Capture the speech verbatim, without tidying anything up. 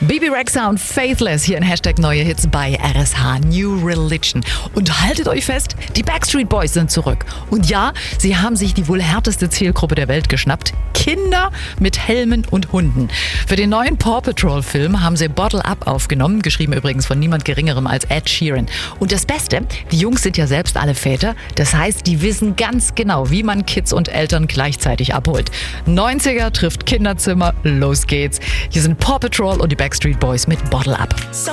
Bebe Rexha und Faithless hier in Hashtag Neue Hits bei R S H New Religion. Und haltet euch fest, die Backstreet Boys sind zurück. Und ja, sie haben sich die wohl härteste Zielgruppe der Welt geschnappt. Kinder mit Helmen und Hunden. Für den neuen Paw Patrol Film haben sie Bottle Up aufgenommen, geschrieben übrigens von niemand Geringerem als Ed Sheeran. Und das Beste, die Jungs sind ja selbst alle Väter, das heißt, die wissen ganz genau, wie man Kids und Eltern gleichzeitig abholt. neunziger trifft Kinderzimmer, los geht's. Hier sind Paw Patrol und die Backstreet Boys mit Bottle Up.